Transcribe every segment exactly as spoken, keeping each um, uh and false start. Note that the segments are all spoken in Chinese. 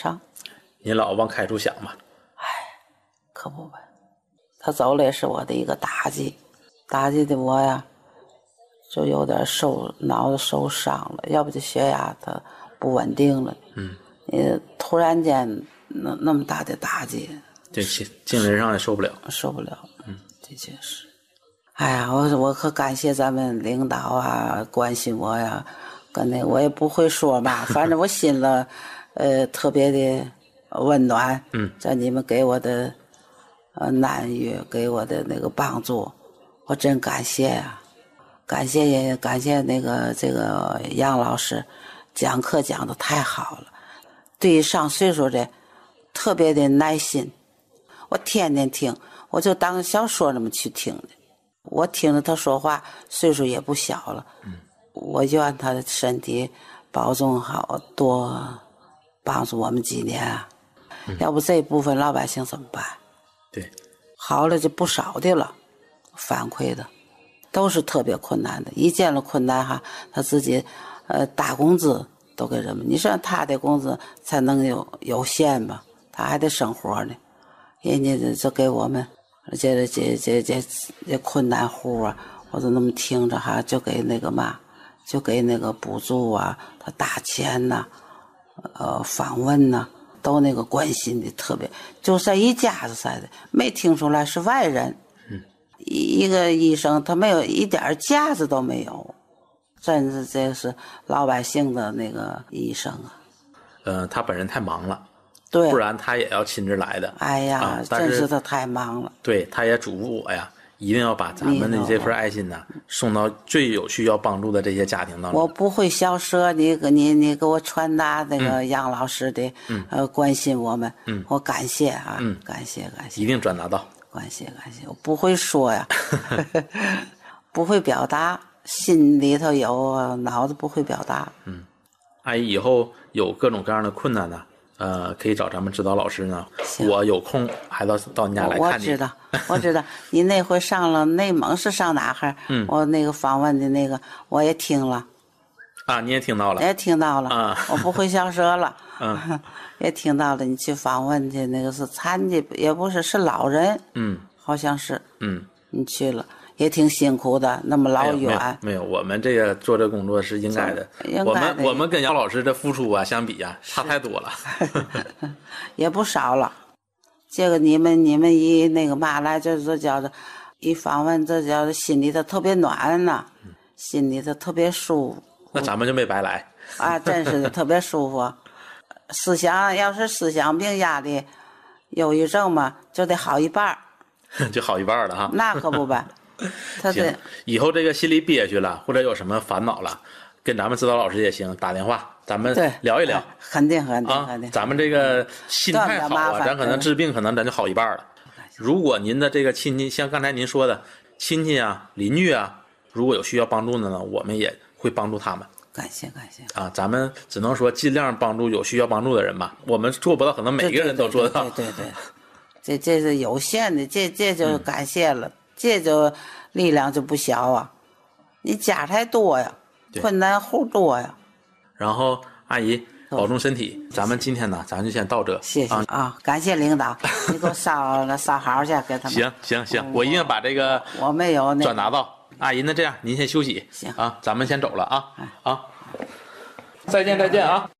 上。 你老往开处想吧。 哎，可不呗。他走了也是我的一个打击，打击的我呀，就有点受脑子受伤了，要不就血压它不稳定了。 嗯， 你突然间那那么大的打击， 对，精神上也受不了， 受不了。嗯，的确是。哎呀，我我可感谢咱们领导啊，关心我呀，跟那我也不会说嘛，反正我心了，呃，特别的温暖。 嗯， 在你们给我的呃难遇，给我的那个帮助，我真感谢啊，感谢也感谢那个这个杨老师，讲课讲的太好了，对于上岁数的特别的耐心，我天天听，我就当小说那么去听的。我听着他说话，岁数也不小了。嗯，我愿他的身体保重好，多帮助我们几年啊。嗯、要不这一部分老百姓怎么办？ 对， 好了就不少的了，反馈的都是特别困难的。一见了困难哈，他自己呃打工资都给人们。你说他的工资才能有有限吧？他还得生活呢，人家就给我们。这这这这这困难户啊，我就那么听着哈，就给那个嘛，就给那个补助啊，他打钱呐、啊，呃，访问呐、啊，都那个关心的特别，就像一家子似的，没听出来是外人。 嗯， 一个医生他没有一点架子都没有，真是这是老百姓的那个医生啊。 呃，他本人太忙了。 对， 不然他也要亲自来的。 哎呀，啊、真是他太忙了。 对，他也嘱咐我呀，一定要把咱们的这份爱心呢送到最有需要帮助的这些家庭当中。 我不会消失，你你你给我传达那个杨老师的、 嗯、 呃关心我们， 嗯， 我感谢啊， 嗯， 感谢感谢， 一定转达到。 感谢感谢，我不会说呀，不会表达，心里头有，脑子不会表达。 嗯，阿姨以后有各种各样的困难呢。呃，可以找咱们指导老师呢。我有空还到到你家来看你。 我知道，我知道。你那回上了内蒙是上哪哈？ 嗯， 我那个访问的那个我也听了。 啊，你也听到了？ 也听到了。 啊， 我不会消舌了。 嗯， 也听到了。你去访问去，那个是残疾，也不是是老人。 嗯， 好像是。 嗯， 你去了。也挺辛苦的，那么老远。 哎、没, 有没有，我们这个做这工作是应该的。 应该的我们我们跟杨老师的付出啊相比啊，差太多了。 也不少了。这个你们你们一那个嘛来，这这叫做一访问，这叫做心里头特别暖呐、啊，嗯、心里头特别舒服。 那咱们就没白来啊，真是的，特别舒服。思想要是思想病、压力、忧郁症嘛，就得好一半就好一半了哈。 那可不呗。他行，以后这个心里憋屈了，或者有什么烦恼了，跟咱们指导老师也行，打电话，咱们聊一聊。 肯定肯定啊肯定。 咱们这个心态好啊，咱可能治病可能咱就好一半了。如果您的这个亲戚，像刚才您说的亲戚啊、邻居啊，如果有需要帮助的呢，我们也会帮助他们。 感谢感谢啊，咱们只能说尽量帮助有需要帮助的人吧。我们做不到，可能每个人都做得到。 对对 对, 对, 对, 对，这这是有限的，这这就感谢了。嗯，这就力量就不小啊！你家太多呀，困难户多呀。 然后阿姨保重身体，咱们今天呢，咱就先到这。 谢谢啊，啊感谢领导，你给我捎了捎好去给他们。 行行行，我一定把这个我没有那转达到阿姨。那这样您先休息， 行啊，咱们先走了啊啊，再见再见啊！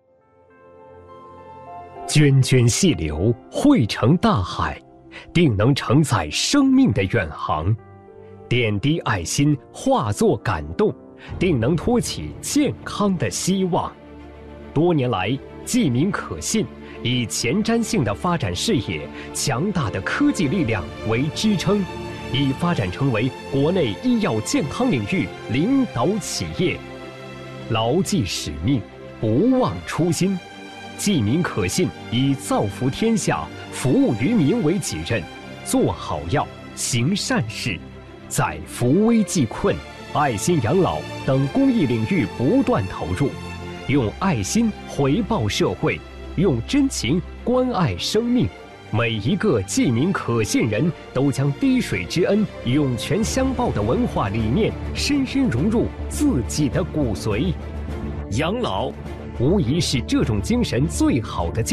涓涓细流汇成大海，定能承载生命的远航，点滴爱心化作感动，定能托起健康的希望。多年来，济民可信，以前瞻性的发展视野、强大的科技力量为支撑，已发展成为国内医药健康领域领导企业。牢记使命，不忘初心。济民可信以造福天下、服务于民为己任，做好药、行善事，在扶危济困、爱心养老等公益领域不断投入，用爱心回报社会，用真情关爱生命。每一个济民可信人都将滴水之恩涌泉相报的文化理念深深融入自己的骨髓。养老无疑是这种精神最好的